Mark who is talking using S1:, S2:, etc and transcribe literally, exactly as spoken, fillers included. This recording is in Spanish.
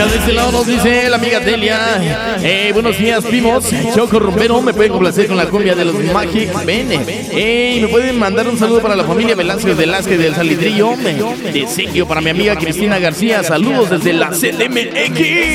S1: Acá de este lado nos dice la amiga Delia. Eh, buenos días, primos. Choco Rumbero, me pueden complacer con la cumbia de los Magic Bene. Eh, me pueden mandar un saludo para la familia Velázquez Velázquez del Salidrillo. De Sequio para mi amiga Cristina García. Saludos desde la C D M X.